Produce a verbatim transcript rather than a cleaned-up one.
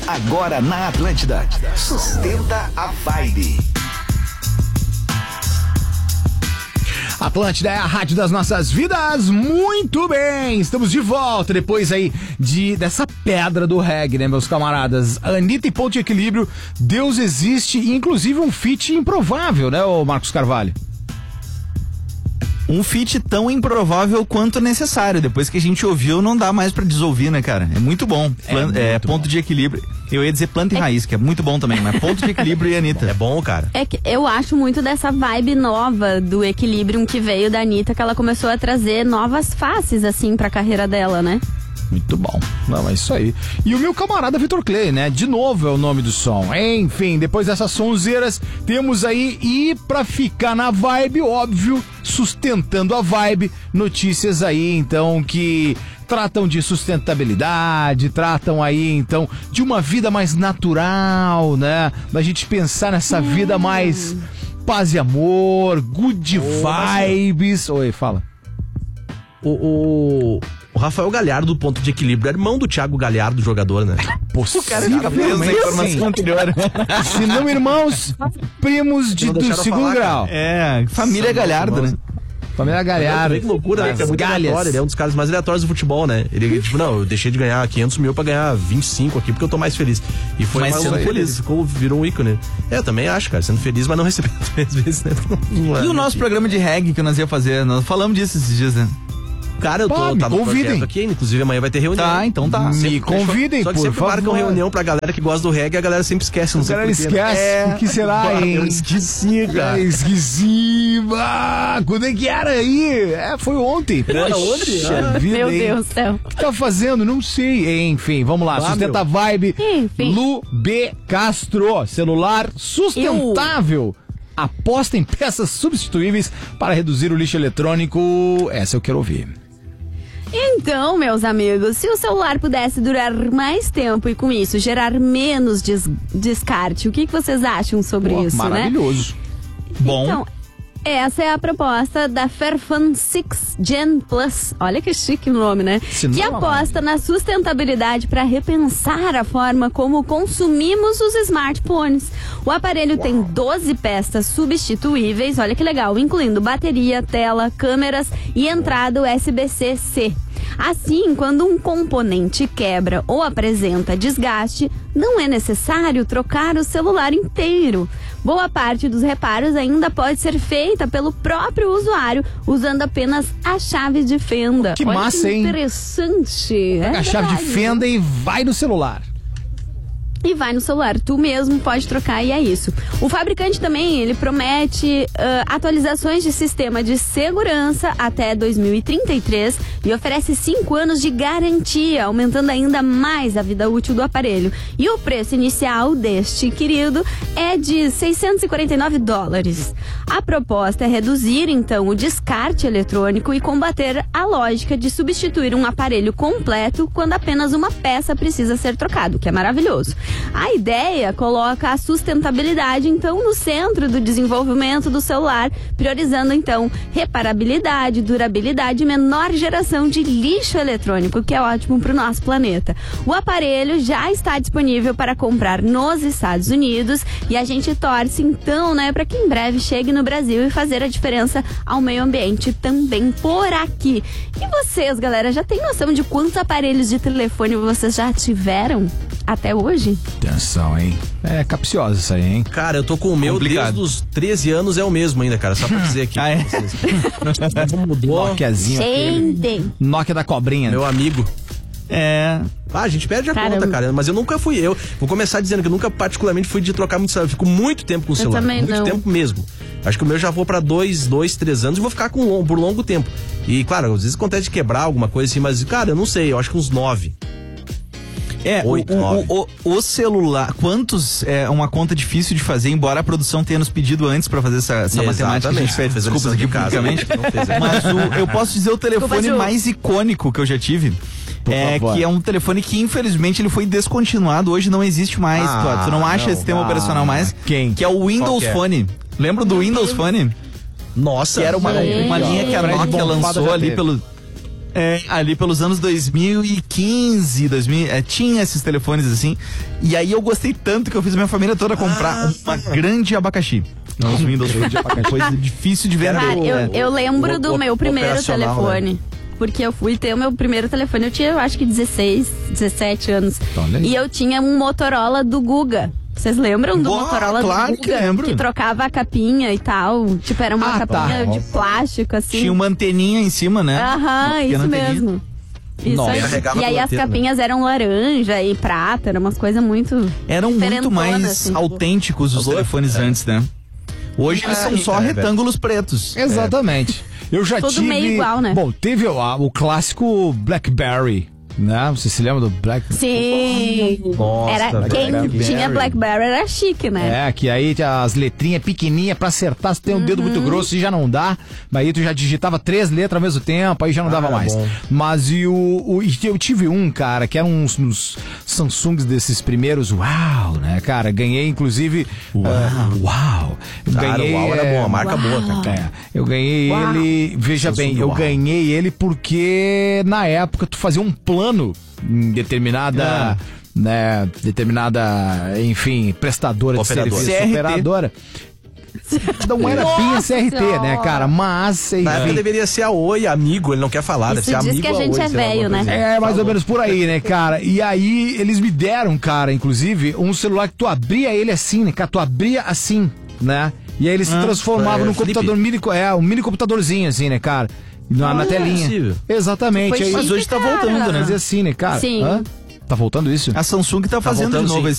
Agora na Atlântida. Sustenta a Vibe. Atlântida é a rádio das nossas vidas. Muito bem, estamos de volta depois aí de, dessa pedra do reggae, né, meus camaradas? Anitta e Ponto de Equilíbrio, Deus Existe, inclusive um feat improvável, né, ô Marcos Carvalho? Um feat tão improvável quanto necessário. Depois que a gente ouviu, não dá mais pra desouvir, né, cara? É muito bom. Plan- é, muito é Ponto bom. De Equilíbrio. Eu ia dizer Planta e é. Raiz, que é muito bom também, mas Ponto de Equilíbrio e Anitta. É bom, cara. É que eu acho muito dessa vibe nova do Equilibrium que veio da Anitta, que ela começou a trazer novas faces, assim, pra carreira dela, né? Muito bom. Não, é isso aí. E o meu camarada Vitor Clay, né? De novo é o nome do som. Enfim, depois dessas sonzeiras, temos aí, e pra ficar na vibe, óbvio, sustentando a vibe, notícias aí, então, que tratam de sustentabilidade, tratam aí, então, de uma vida mais natural, né? Da gente pensar nessa hum. vida mais paz e amor, good oh, vibes. Oi, fala. O... o... O Rafael Galhardo, do Ponto de Equilíbrio, é irmão do Thiago Galhardo, jogador, né? Possivelmente. Informação anterior. Se não irmãos, primos de, do segundo falar, grau. É, família Galhardo, né? Família Galhardo. Que loucura, né? Que é muito aleatório. Ele é um dos caras mais aleatórios do futebol, né? Ele, tipo, não, eu deixei de ganhar quinhentos mil pra ganhar vinte e cinco aqui, porque eu tô mais feliz. E foi mais feliz. feliz. Ficou, virou um ícone. É, eu também acho, cara. Sendo feliz, mas não recebendo às vezes, né? E o nosso programa de reggae que nós ia fazer? Nós falamos disso esses dias, né? Cara, eu tô Pô, tá no convidem. projeto aqui, inclusive amanhã vai ter reunião. Tá, então tá. Me convidem, só que por sempre favor. marcam reunião pra galera que gosta do reggae, a galera sempre esquece. Não a galera sei esquece. É... O que será, hein? Eu esqueci, cara. É, esqueci. Ah, quando é que era aí? É, foi ontem. Era ontem? Ah, vida, meu hein? Deus do céu. O que tá fazendo? Não sei. Enfim, vamos lá. Ah, Sustenta a Vibe. Enfim. Lu B. Castro. Celular sustentável. Eu... Aposta em peças substituíveis para reduzir o lixo eletrônico. Essa eu quero ouvir. Então, meus amigos, se o celular pudesse durar mais tempo e com isso gerar menos des- descarte, o que, que vocês acham sobre Pô, isso, maravilhoso. né? Bom. Então, essa é a proposta da Fairphone seis Gen Plus. Olha que chique o nome, né? Se que não, aposta na sustentabilidade para repensar a forma como consumimos os smartphones. O aparelho Uau. tem doze peças substituíveis, olha que legal, incluindo bateria, tela, câmeras e entrada U S B C C. Assim, quando um componente quebra ou apresenta desgaste, não é necessário trocar o celular inteiro. Boa parte dos reparos ainda pode ser feita pelo próprio usuário, usando apenas a chave de fenda. Que Olha massa, que hein? Interessante. Pega é a chave verdade, de fenda né? e vai no celular. E vai no celular, tu mesmo pode trocar e é isso. O fabricante também, ele promete uh, atualizações de sistema de segurança até dois mil e trinta e três e oferece cinco anos de garantia, aumentando ainda mais a vida útil do aparelho. E o preço inicial deste querido é de seiscentos e quarenta e nove dólares. A proposta é reduzir, então, o descarte eletrônico e combater a lógica de substituir um aparelho completo quando apenas uma peça precisa ser trocado, que é maravilhoso. A ideia coloca a sustentabilidade, então, no centro do desenvolvimento do celular, priorizando, então, reparabilidade, durabilidade e menor geração de lixo eletrônico, que é ótimo para o nosso planeta. O aparelho já está disponível para comprar nos Estados Unidos e a gente torce, então, né, para que em breve chegue no Brasil e fazer a diferença ao meio ambiente também por aqui. E vocês, galera, já tem noção de quantos aparelhos de telefone vocês já tiveram até hoje? Atenção, hein? É capciosa isso aí, hein? Cara, eu tô com o meu Complicado. desde os treze anos, é o mesmo ainda, cara. Só pra dizer aqui. Ah, é? Não mudou. Nokiazinho. Gente! Nokia da cobrinha. Meu amigo. É. Ah, a gente perde a Caramba. conta, cara. Mas eu nunca fui. Eu vou começar dizendo que eu nunca particularmente fui de trocar muito celular. Eu fico muito tempo com o celular. também muito não. tempo mesmo. Acho que o meu já vou pra dois, dois, três anos e vou ficar com long, por longo tempo. E, claro, às vezes acontece de quebrar alguma coisa assim, mas, cara, eu não sei. Eu acho que uns nove. É, Oito, o, nove. o, o, o celular, quantos é uma conta difícil de fazer, embora a produção tenha nos pedido antes pra fazer essa, essa matemática que a gente fez, Fez a desculpas lição aqui de casa. publicamente, Não fez, é. mas o, eu posso dizer o telefone Desculpa, Ju. mais icônico que eu já tive, Por é favor. que é um telefone que infelizmente ele foi descontinuado, hoje não existe mais, Ah, tu, tu não acha não, esse sistema ah, operacional mais, quem? que é o Windows que é? Phone. Lembra do Windows Phone? Nossa. Que era uma, Gente. uma linha que a Fred Nokia Bonfada lançou já ali teve. pelo... É, ali pelos anos dois mil e quinze, dois mil, é, tinha esses telefones assim. E aí eu gostei tanto que eu fiz a minha família toda comprar ah, uma grande abacaxi. Não, os Windows Phone de abacaxi. Coisa difícil de vender. Cara, eu, né? eu lembro o, do o, meu primeiro telefone. Né? Porque eu fui ter o meu primeiro telefone, eu tinha, eu acho que dezesseis, dezessete anos. Olha. E eu tinha um Motorola do Guga. Vocês lembram do Boa, Motorola claro do Guga? que lembro. Que trocava a capinha e tal. Tipo, era uma Ah, capinha tá. de plástico, assim. Tinha uma anteninha em cima, né? Aham, isso anteninha. mesmo. Isso Nossa. aí. Carregava E aí pela as tela, capinhas né? eram laranja e prata, eram umas coisas muito Eram muito diferentonas, mais assim, autênticos os Alô? telefones É. antes, né? Hoje eles É, são só é, retângulos pretos. Exatamente. Eu já Tudo tive... meio igual, né? Bom, teve o, o clássico BlackBerry, né? Você se lembra do Black... Sim. Nossa, era, quem Blackberry. tinha Blackberry era chique, né? É, que aí tinha as letrinhas pequenininhas pra acertar, você tem um dedo Uhum. muito grosso e já não dá. Mas aí tu já digitava três letras ao mesmo tempo, aí já não Ah, dava era mais. bom. Mas e o, o- e eu tive um, cara, que era uns, uns Samsungs desses primeiros, uau, né, cara? Ganhei, inclusive... ah, uau. Eu Cara, ganhei, o Uau era é, bom, a marca boa, cara. É, eu ganhei Uau. ele, veja Samsung bem, eu Uau. ganhei ele porque na época tu fazia um plano em determinada, né, determinada, enfim, prestadora de Operadora. serviço, C R T. operadora. Não era bem a C R T, Senhora. né, cara? Mas, Na época enfim, deveria ser a Oi, amigo, ele não quer falar, deve Isso ser diz amigo que a gente Oi, é sei lá, velho, alguma coisa. né? é mais ou menos por aí, né, cara? E aí eles me deram, cara, inclusive, um celular que tu abria ele assim, né, cara? Tu abria assim, né? E aí ele se transformava é, num flip. computador mini, é, um mini computadorzinho assim, né, cara? Na, na Olha, telinha. é possível. Exatamente. Foi Aí, chique, Mas hoje tá cara. voltando, né? Fazer assim, né, cara? Sim. Hã? Tá voltando isso? A Samsung tá, fazendo voltando, de novo sim.